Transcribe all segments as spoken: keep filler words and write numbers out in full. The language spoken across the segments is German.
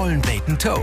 Hörmollen Bacon Toe.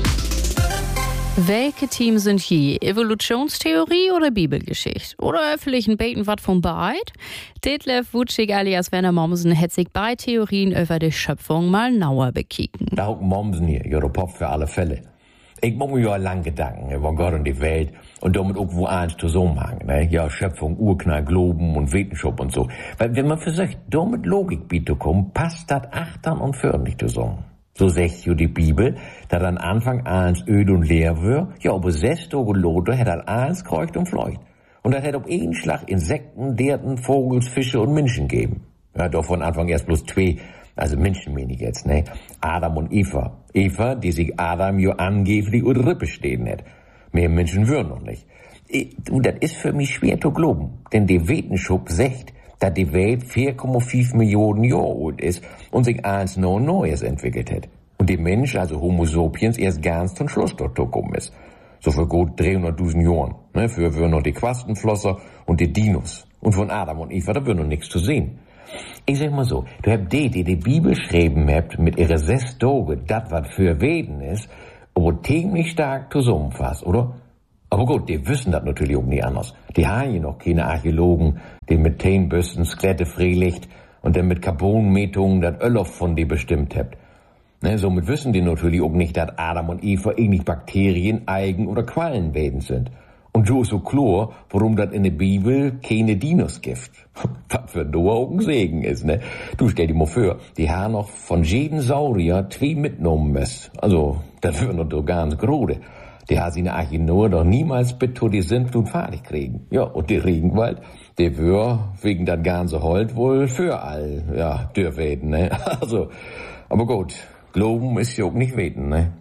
Welche Teams sind je? Evolutionstheorie oder Bibelgeschichte? Oder vielleicht ein Beten wat von beid? Detlef Wutschig alias Werner Mommsen hat sich bei Theorien über die Schöpfung mal nauer bekicken. Da auch Mommsen hier, ihre Pop für alle Fälle. Ich mach mir ja lang Gedanken über Gott und die Welt und damit auch wo eins zusammenhängen, ne? Ja, Schöpfung, Urknall, Globen und Wissenschaft und so. Weil wenn man versucht, damit Logik bieten kommt, passt das achtern und fördern nicht zusammen. So sagt jo die Bibel, dass an Anfang eins öd und leer wär, ja, aber sechs Tage Lothar hätt al eins kreucht und fleucht. Und das hätt auf einen Schlag Insekten, Derten, Vogels, Fische und Menschen geben. Ja, doch von Anfang erst bloß zwei, also Menschen meine ich jetzt, ne? Adam und Eva. Eva, die sich Adam jo angeblich und Rippe stehen hätt. Mehr Menschen würden noch nicht. Und das ist für mich schwer zu glauben, denn die Wissenschaft sagt, dass die Welt vier Komma fünf Millionen Jahre alt ist und sich eins noch Neues entwickelt hat. Und der Mensch, also Homo sapiens, erst ganz zum Schluss dort gekommen ist. So für gut dreihunderttausend Jahren. Ne? Für würden noch die Quastenflosser und die Dinos. Und von Adam und Eva, da wird noch nichts zu sehen. Ich sag mal so, du habt die, die die Bibel schreiben habt, mit ihrer sechs Tage, das was für Weden ist, aber ziemlich stark zusammenfasst, oder? Aber gut, die wissen das natürlich auch nie anders. Die haben ja noch keine Archäologen, die mit Teenbüsten Skelette freilegt und dann mit Carbonmetungen das Öl von die bestimmt habt. Ne, somit wissen die natürlich auch nicht, dass Adam und Eva ähnlich Bakterien, Algen oder Quallenwesen sind. Und so ist so klar, warum das in der Bibel keine Dinos gibt. Was für Noah auch ein Segen ist, ne? Du stell dir mal vor, die haben noch von jedem Saurier zwei mitgenommen müssen. Also, das wird noch so ganz grode. Die hat seine Archäologen doch niemals bitte die Sintflut fertig kriegen. Ja, und der Regenwald, der wär wegen das ganze Holz wohl für all, ja, dürfen, ne? Also, aber gut, Glauben ist ja auch nicht weten, ne?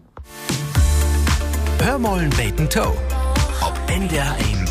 Hörmollen Bacon Toe. Ob N D R eins.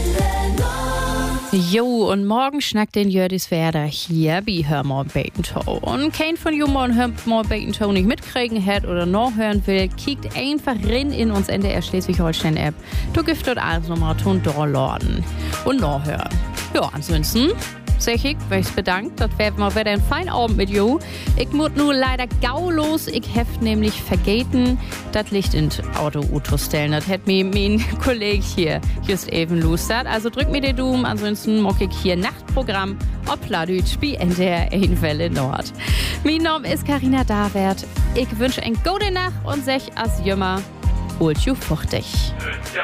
Jo, und morgen schnackt den Jördis Werder hier bei Hörmollen Bacon Toe. Und kein von you mal Hörmollen Bacon Toe nicht mitkriegen hat oder noch hören will, kickt einfach rein in uns N D R Schleswig-Holstein-App. Du gift dort alles nochmal tun, downloaden und noch hören. Ja, ansonsten sag ich, weil ich's bedankt, das wäre mal wieder ein fein Abend mit you. Ich muss nur leider gaulos, ich hef nämlich vergeten, das Licht in Auto Auto stellen. Das hat mir mein Kollege hier just eben lustert. Also drück mir den Daumen, ansonsten mock ich hier Nachtprogramm ob Pladütsch bei N D R eins Welle Nord. Mein Name ist Carina Davert. Ich wünsche eine gute Nacht und sech as jümmer, holt you fuchtig. Ja.